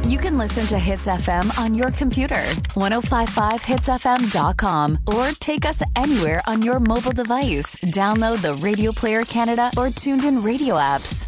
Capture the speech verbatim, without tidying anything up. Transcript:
You can listen to Hits F M on your computer, ten fifty-five hits f m dot com, or take us anywhere on your mobile device. Download the Radio Player Canada or TuneIn Radio apps.